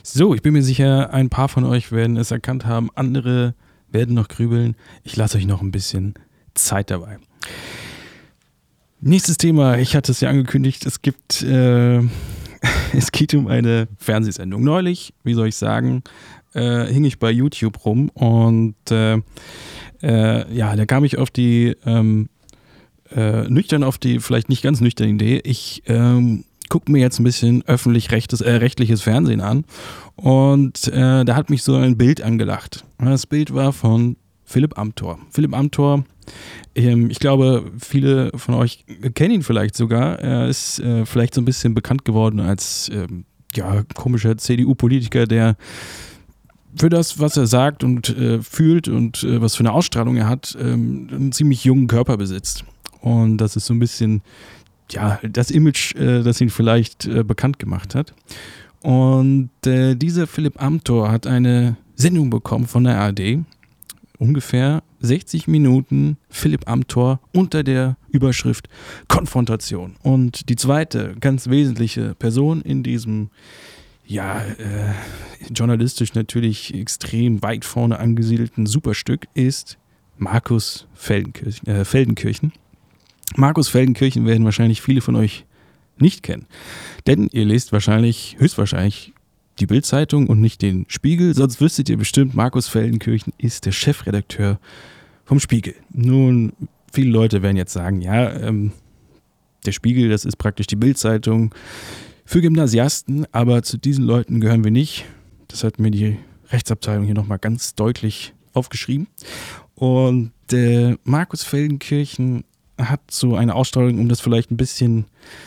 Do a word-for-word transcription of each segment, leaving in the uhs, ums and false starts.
So, ich bin mir sicher, ein paar von euch werden es erkannt haben, andere werden noch grübeln. Ich lasse euch noch ein bisschen Zeit dabei. Nächstes Thema, ich hatte es ja angekündigt, es gibt, äh, es geht um eine Fernsehsendung. Neulich, wie soll ich sagen, äh, hing ich bei YouTube rum und äh, äh, ja, da kam ich auf die, ähm, äh, nüchtern auf die, vielleicht nicht ganz nüchterne Idee, ich ähm, gucke mir jetzt ein bisschen öffentlich-rechtliches äh, rechtliches Fernsehen an und äh, da hat mich so ein Bild angelacht. Das Bild war von Philipp Amthor. Philipp Amthor, ähm, ich glaube, viele von euch kennen ihn vielleicht sogar. Er ist äh, vielleicht so ein bisschen bekannt geworden als ähm, ja, komischer C D U-Politiker, der für das, was er sagt und äh, fühlt und äh, was für eine Ausstrahlung er hat, ähm, einen ziemlich jungen Körper besitzt. Und das ist so ein bisschen ja, das Image, äh, das ihn vielleicht äh, bekannt gemacht hat. Und äh, dieser Philipp Amthor hat eine Sendung bekommen von der A R D. Ungefähr sechzig Minuten Philipp Amthor unter der Überschrift Konfrontation. Und die zweite ganz wesentliche Person in diesem, ja, äh, journalistisch natürlich extrem weit vorne angesiedelten Superstück ist Markus Feldenkirchen. Äh, Feldenkirchen. Markus Feldenkirchen werden wahrscheinlich viele von euch nicht kennen. Denn ihr lest wahrscheinlich, höchstwahrscheinlich die Bild-Zeitung und nicht den Spiegel, sonst wüsstet ihr bestimmt, Markus Feldenkirchen ist der Chefredakteur vom Spiegel. Nun, viele Leute werden jetzt sagen, ja, ähm, der Spiegel, das ist praktisch die Bild-Zeitung für Gymnasiasten, aber zu diesen Leuten gehören wir nicht. Das hat mir die Rechtsabteilung hier nochmal ganz deutlich aufgeschrieben. Und äh, Markus Feldenkirchen hat so eine Ausstrahlung, um das vielleicht ein bisschen,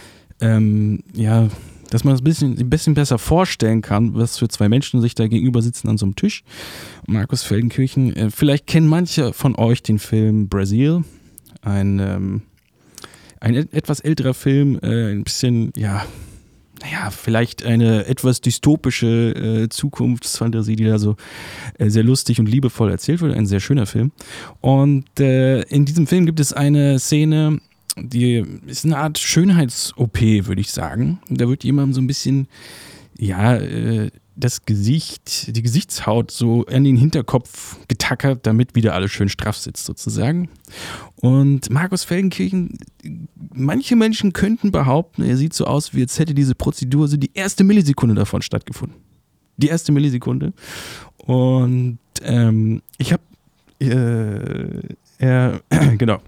ähm, ja, dass man das ein bisschen, ein bisschen besser vorstellen kann, was für zwei Menschen sich da gegenüber sitzen an so einem Tisch. Markus Feldenkirchen, äh, vielleicht kennen manche von euch den Film Brazil, ein, ähm, ein etwas älterer Film, äh, ein bisschen, ja, naja, vielleicht eine etwas dystopische äh, Zukunftsfantasie, die da so äh, sehr lustig und liebevoll erzählt wird. Ein sehr schöner Film. Und äh, in diesem Film gibt es eine Szene, die ist eine Art Schönheits-O P, würde ich sagen. Da wird jemandem so ein bisschen, ja, äh, das Gesicht, die Gesichtshaut so an den Hinterkopf getackert, damit wieder alles schön straff sitzt sozusagen. Und Markus Feldenkirchen, manche Menschen könnten behaupten, er sieht so aus, wie jetzt hätte diese Prozedur so die erste Millisekunde davon stattgefunden. Die erste Millisekunde. Und ähm, ich habe, äh, er, genau.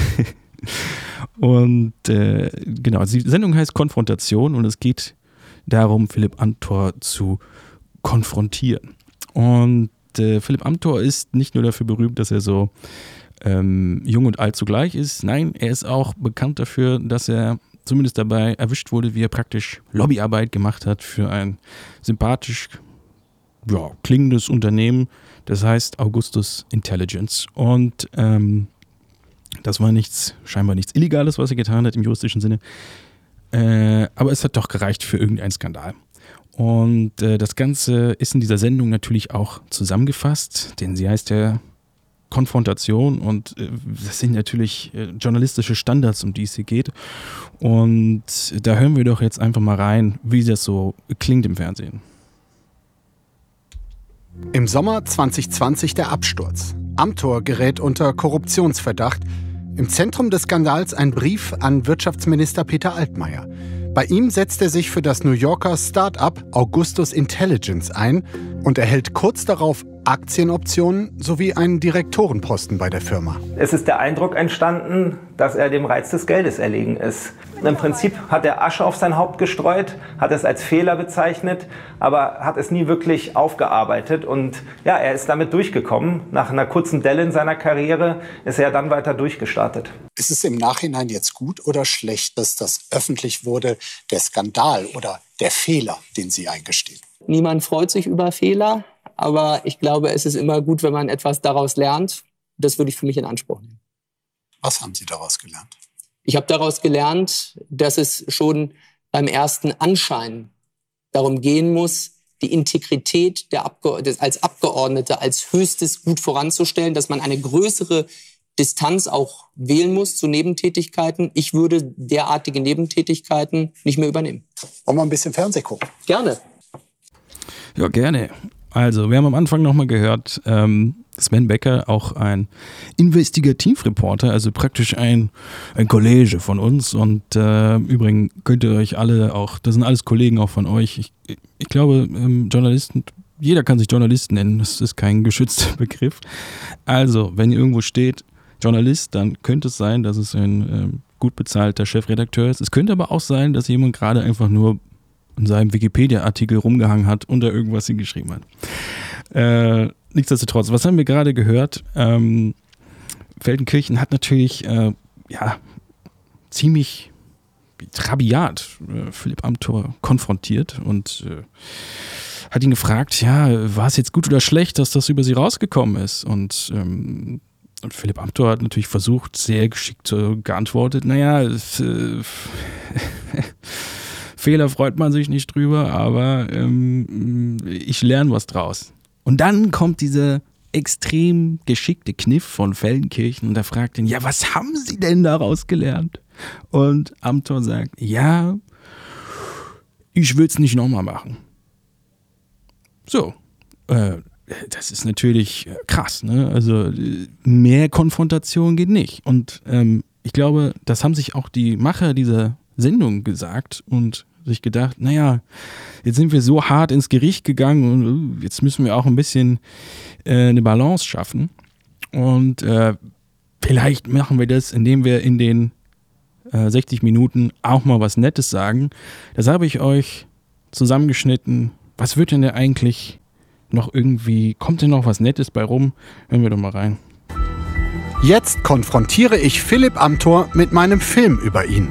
Und äh, genau, die Sendung heißt Konfrontation und es geht darum, Philipp Amthor zu konfrontieren. Und äh, Philipp Amthor ist nicht nur dafür berühmt, dass er so ähm, jung und alt zugleich ist. Nein, er ist auch bekannt dafür, dass er zumindest dabei erwischt wurde, wie er praktisch Lobbyarbeit gemacht hat für ein sympathisch ja, klingendes Unternehmen, das heißt Augustus Intelligence. Und ähm, das war nichts, scheinbar nichts Illegales, was er getan hat im juristischen Sinne. Äh, aber es hat doch gereicht für irgendeinen Skandal. Und äh, das Ganze ist in dieser Sendung natürlich auch zusammengefasst, denn sie heißt ja Konfrontation und äh, das sind natürlich äh, journalistische Standards, um die es hier geht. Und da hören wir doch jetzt einfach mal rein, wie das so klingt im Fernsehen. Im Sommer zwanzig zwanzig der Absturz. Amthor gerät unter Korruptionsverdacht. Im Zentrum des Skandals ein Brief an Wirtschaftsminister Peter Altmaier. Bei ihm setzt er sich für das New Yorker Start-up Augustus Intelligence ein und erhält kurz darauf Aktienoptionen sowie einen Direktorenposten bei der Firma. Es ist der Eindruck entstanden, dass er dem Reiz des Geldes erlegen ist. Im Prinzip hat er Asche auf sein Haupt gestreut, hat es als Fehler bezeichnet, aber hat es nie wirklich aufgearbeitet. Und ja, er ist damit durchgekommen. Nach einer kurzen Delle in seiner Karriere ist er dann weiter durchgestartet. Ist es im Nachhinein jetzt gut oder schlecht, dass das öffentlich wurde, der Skandal oder der Fehler, den Sie eingestehen? Niemand freut sich über Fehler, aber ich glaube, es ist immer gut, wenn man etwas daraus lernt. Das würde ich für mich in Anspruch nehmen. Was haben Sie daraus gelernt? Ich habe daraus gelernt, dass es schon beim ersten Anschein darum gehen muss, die Integrität der Abge- des, als Abgeordneter als höchstes Gut voranzustellen, dass man eine größere Distanz auch wählen muss zu Nebentätigkeiten. Ich würde derartige Nebentätigkeiten nicht mehr übernehmen. Wollen wir ein bisschen Fernsehen gucken? Gerne. Ja, gerne. Also, wir haben am Anfang nochmal gehört, ähm, Sven Becker, auch ein Investigativreporter, also praktisch ein, ein Kollege von uns. Und äh, übrigens könnt ihr euch alle auch, das sind alles Kollegen auch von euch. Ich, ich glaube, ähm, Journalisten, jeder kann sich Journalist nennen, das ist kein geschützter Begriff. Also, wenn ihr irgendwo steht, Journalist, dann könnte es sein, dass es ein ähm, gut bezahlter Chefredakteur ist. Es könnte aber auch sein, dass jemand gerade einfach nur in seinem Wikipedia-Artikel rumgehangen hat und da irgendwas hingeschrieben hat. Äh, nichtsdestotrotz, was haben wir gerade gehört? Ähm, Feldenkirchen hat natürlich äh, ja, ziemlich rabiat äh, Philipp Amthor konfrontiert und äh, hat ihn gefragt, ja, war es jetzt gut oder schlecht, dass das über sie rausgekommen ist? Und ähm, Und Philipp Amthor hat natürlich versucht, sehr geschickt äh, geantwortet, naja, es, äh, Fehler freut man sich nicht drüber, aber ähm, ich lerne was draus. Und dann kommt dieser extrem geschickte Kniff von Feldenkirchen und er fragt ihn, ja, was haben Sie denn daraus gelernt? Und Amthor sagt, ja, ich will es nicht nochmal machen. So, äh, das ist natürlich krass, ne? Also mehr Konfrontation geht nicht. Und ähm, ich glaube, das haben sich auch die Macher dieser Sendung gesagt und sich gedacht, naja, jetzt sind wir so hart ins Gericht gegangen und uh, jetzt müssen wir auch ein bisschen äh, eine Balance schaffen. Und äh, vielleicht machen wir das, indem wir in den äh, sechzig Minuten auch mal was Nettes sagen. Das habe ich euch zusammengeschnitten. Was wird denn da eigentlich noch irgendwie, kommt denn noch was Nettes bei rum? Hören wir doch mal rein. Jetzt konfrontiere ich Philipp Amthor mit meinem Film über ihn.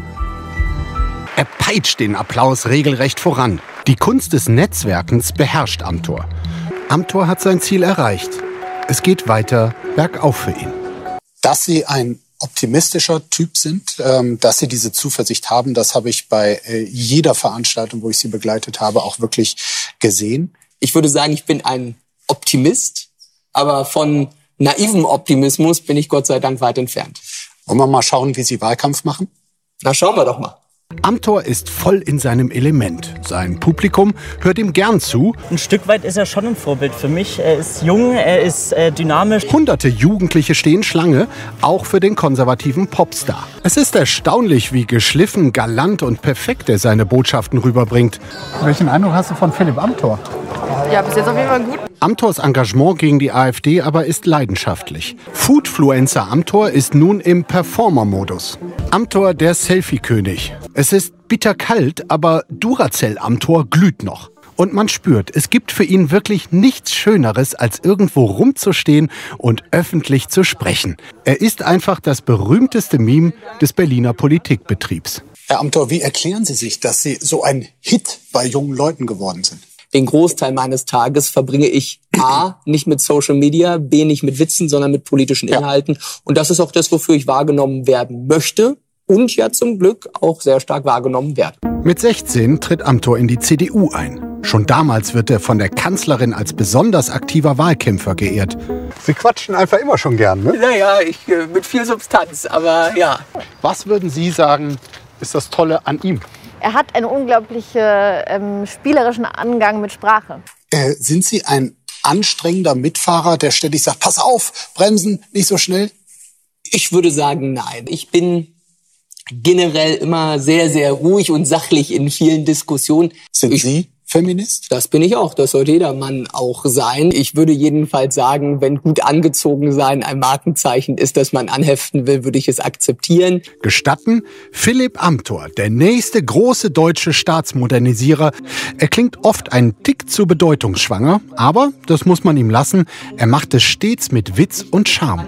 Er peitscht den Applaus regelrecht voran. Die Kunst des Netzwerkens beherrscht Amthor. Amthor hat sein Ziel erreicht. Es geht weiter bergauf für ihn. Dass Sie ein optimistischer Typ sind, ähm, dass Sie diese Zuversicht haben, das habe ich bei äh, jeder Veranstaltung, wo ich Sie begleitet habe, auch wirklich gesehen. Ich würde sagen, ich bin ein Optimist, aber von naivem Optimismus bin ich Gott sei Dank weit entfernt. Wollen wir mal schauen, wie Sie Wahlkampf machen? Na, schauen wir doch mal. Amthor ist voll in seinem Element. Sein Publikum hört ihm gern zu. Ein Stück weit ist er schon ein Vorbild für mich. Er ist jung, er ist äh, dynamisch. Hunderte Jugendliche stehen Schlange, auch für den konservativen Popstar. Es ist erstaunlich, wie geschliffen, galant und perfekt er seine Botschaften rüberbringt. Welchen Eindruck hast du von Philipp Amthor? Ja, bis jetzt auf jeden Fall gut. Amthors Engagement gegen die AfD aber ist leidenschaftlich. Foodfluencer Amthor ist nun im Performer-Modus. Amthor der Selfie-König. Es ist bitterkalt, aber Duracell Amthor glüht noch. Und man spürt, es gibt für ihn wirklich nichts Schöneres, als irgendwo rumzustehen und öffentlich zu sprechen. Er ist einfach das berühmteste Meme des Berliner Politikbetriebs. Herr Amthor, wie erklären Sie sich, dass Sie so ein Hit bei jungen Leuten geworden sind? Den Großteil meines Tages verbringe ich A, nicht mit Social Media, B, nicht mit Witzen, sondern mit politischen Inhalten. Ja. Und das ist auch das, wofür ich wahrgenommen werden möchte und ja zum Glück auch sehr stark wahrgenommen werde. Mit sechzehn tritt Amthor in die C D U ein. Schon damals wird er von der Kanzlerin als besonders aktiver Wahlkämpfer geehrt. Sie quatschen einfach immer schon gern, ne? Naja, ich, mit viel Substanz, aber ja. Was würden Sie sagen, ist das Tolle an ihm? Er hat einen unglaublichen ähm, spielerischen Angang mit Sprache. Äh, sind Sie ein anstrengender Mitfahrer, der ständig sagt, pass auf, bremsen, nicht so schnell? Ich würde sagen, nein. Ich bin generell immer sehr, sehr ruhig und sachlich in vielen Diskussionen. Sind ich, Sie Feminist? Das bin ich auch. Das sollte jeder Mann auch sein. Ich würde jedenfalls sagen, wenn gut angezogen sein ein Markenzeichen ist, das man anheften will, würde ich es akzeptieren. Gestatten? Philipp Amthor, der nächste große deutsche Staatsmodernisierer. Er klingt oft einen Tick zu bedeutungsschwanger, aber das muss man ihm lassen. Er macht es stets mit Witz und Charme.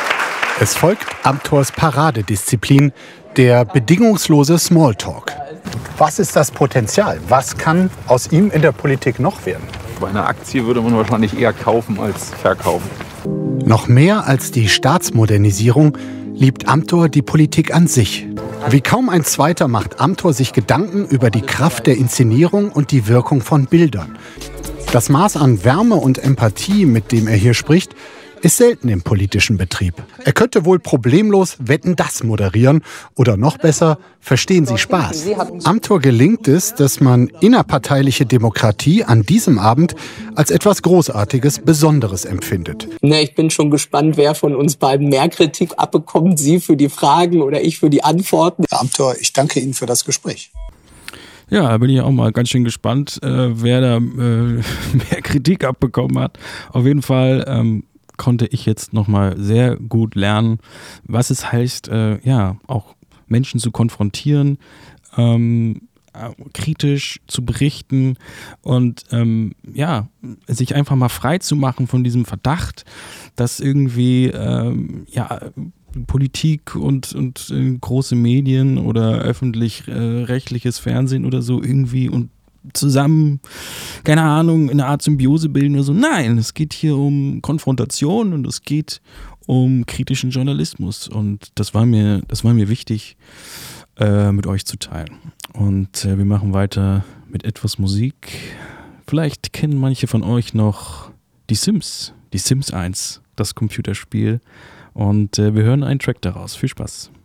Es folgt Amthors Paradedisziplin, der bedingungslose Smalltalk. Was ist das Potenzial? Was kann aus ihm in der Politik noch werden? Bei einer Aktie würde man wahrscheinlich eher kaufen als verkaufen. Noch mehr als die Staatsmodernisierung liebt Amthor die Politik an sich. Wie kaum ein zweiter macht Amthor sich Gedanken über die Kraft der Inszenierung und die Wirkung von Bildern. Das Maß an Wärme und Empathie, mit dem er hier spricht, ist selten im politischen Betrieb. Er könnte wohl problemlos Wetten, das moderieren oder noch besser, Verstehen Sie Spaß. Amthor gelingt es, dass man innerparteiliche Demokratie an diesem Abend als etwas Großartiges, Besonderes empfindet. Na, ich bin schon gespannt, wer von uns beiden mehr Kritik abbekommt, Sie für die Fragen oder ich für die Antworten. Herr Amthor, ich danke Ihnen für das Gespräch. Ja, da bin ich auch mal ganz schön gespannt, äh, wer da äh, mehr Kritik abbekommen hat. Auf jeden Fall ähm, konnte ich jetzt nochmal sehr gut lernen, was es heißt, äh, ja, auch Menschen zu konfrontieren, ähm, kritisch zu berichten und ähm, ja, sich einfach mal frei zu machen von diesem Verdacht, dass irgendwie ähm, ja, Politik und, und äh, große Medien oder öffentlich-rechtliches äh, Fernsehen oder so irgendwie und zusammen, keine Ahnung, in einer Art Symbiose bilden oder so. Nein, es geht hier um Konfrontation und es geht um kritischen Journalismus und das war mir, das war mir wichtig, äh, mit euch zu teilen. Und äh, wir machen weiter mit etwas Musik. Vielleicht kennen manche von euch noch die Sims, die Sims eins, das Computerspiel. Und äh, wir hören einen Track daraus. Viel Spaß.